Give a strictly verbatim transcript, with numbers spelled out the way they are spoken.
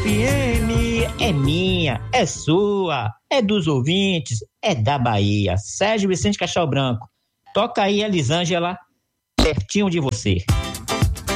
F M é minha, é sua, é dos ouvintes, é da Bahia. Sérgio Vicente Castelo Branco. Toca aí, Elisângela, pertinho de você.